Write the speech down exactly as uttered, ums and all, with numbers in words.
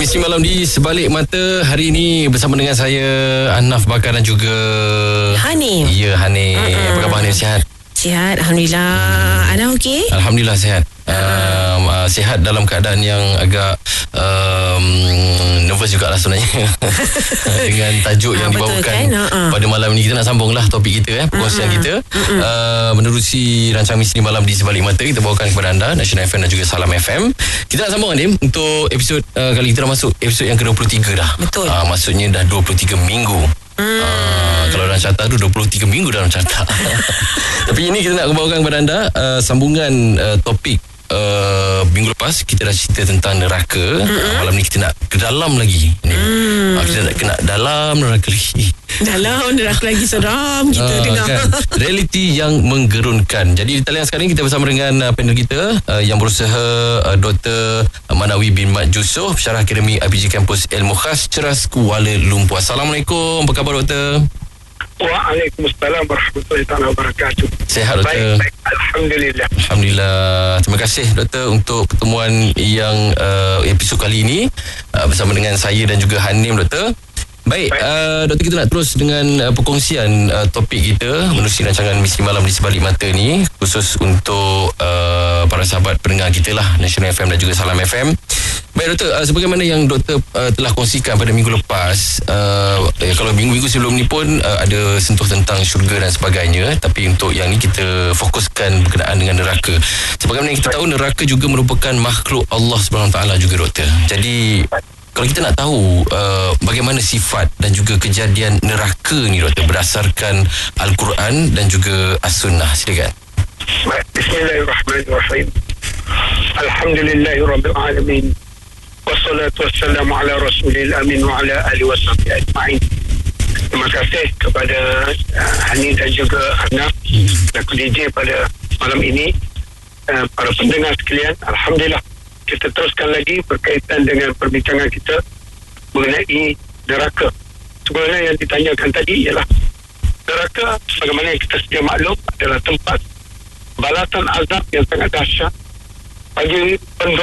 Misteri Malam di Sebalik Mata. Hari ini bersama dengan saya, Anaf Bakar dan juga Hanim. Ya, Hanim. Uh-uh. Apa khabar Hanim? Sihat? Sihat, Alhamdulillah. Ana okey? Alhamdulillah sihat. Uh, uh, sihat dalam keadaan yang agak um, nervous jugalah sebenarnya dengan tajuk yang ha, dibawakan kan? uh-uh. pada malam ini. Kita nak sambunglah topik kita, eh, perkongsian uh-uh. kita uh-uh. Uh, menerusi rancangan Misteri Malam di Sebalik Mata. Kita bawakan kepada anda National F M dan juga Salam F M. Kita nak sambung, Adim, untuk episod uh, kali kita dah masuk episod yang ke dua puluh tiga dah. Betul. Uh, maksudnya dah dua puluh tiga minggu. Hmm. Uh, kalau dalam carta tu dua puluh tiga minggu dalam carta. Tapi ini kita nak bawakan kepada anda uh, sambungan uh, topik uh, minggu lepas. Kita dah cerita tentang neraka. Mm-hmm. uh, Malam ni kita nak ke dalam lagi. Mm. uh, Kita nak kena dalam neraka lagi. Dalam neraka lagi seram kita uh, dengar kan? Realiti yang menggerunkan. Jadi di talian sekarang kita bersama dengan uh, panel kita uh, yang berusaha, uh, Doktor Manawi bin Mat Yusof, Pensyarah Akademi I P G Kampus Ilmu Khas Ceras, Kuala Lumpur. Assalamualaikum. Apa khabar, Doktor? Waalaikumsalam warahmatullahi wabarakatuh. Sihat, Doktor? Baik, baik. Alhamdulillah. Alhamdulillah. Terima kasih, Doktor, untuk pertemuan yang uh, episod kali ini uh, bersama dengan saya dan juga Hanim, Doktor. Baik, Baik. Uh, Doktor, kita nak terus dengan uh, perkongsian uh, topik kita menerusi rancangan Misteri Malam di Sebalik Mata ni, khusus untuk uh, para sahabat pendengar kita lah, National F M dan juga Salam F M. Baik, Doktor, uh, sebagaimana yang Doktor uh, telah kongsikan pada minggu lepas, uh, eh, kalau minggu-minggu sebelum ni pun uh, ada sentuh tentang syurga dan sebagainya, tapi untuk yang ni kita fokuskan berkenaan dengan neraka. Sebagaimana yang kita tahu, neraka juga merupakan makhluk Allah subhanahu wa taala juga, Doktor. Jadi kalau kita nak tahu uh, bagaimana sifat dan juga kejadian neraka ni, Doktor, berdasarkan Al-Quran dan juga As-Sunnah, silakan. Bismillahirrahmanirrahim. Alhamdulillahirabbil alamin. Wassalatu wassalamu ala rasulil amin wa ala alihi wasahbihi ajma'in. Terima kasih kepada uh, Hani dan juga Arnab dan D J pada malam ini. Uh, para pendengar sekalian, alhamdulillah, kita teruskan lagi berkaitan dengan perbincangan kita mengenai neraka. Sebenarnya yang ditanyakan tadi ialah neraka, bagaimana yang kita sedia maklum, adalah tempat balasan azab yang sangat dahsyat bagi